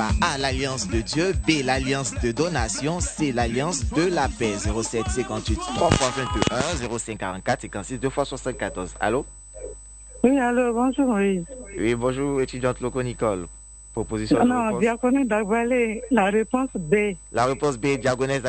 A, l'alliance de Dieu. B, l'alliance de donation. C, l'alliance de la paix. 07 58 3 fois 21 05 44 56 2 fois 74. Allô? Oui, allô, bonjour Moïse. Oui, bonjour, étudiante Loco Nicole. Proposition de Non, réponse. Diaconès d'Agbalé, la réponse B. La réponse B, Diagonès